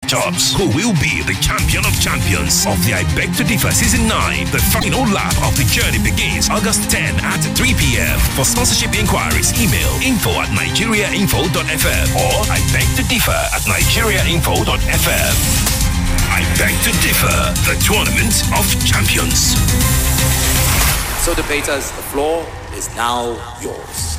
Jobs, who will be the champion of champions of the I Beg to Differ Season 9. The final lap of the journey begins August 10 at 3 p.m. For sponsorship inquiries, email info@nigeriainfo.fm or I Beg to Differ @nigeriainfo.fm. I Beg to Differ, the Tournament of Champions. So debaters, the floor is now yours.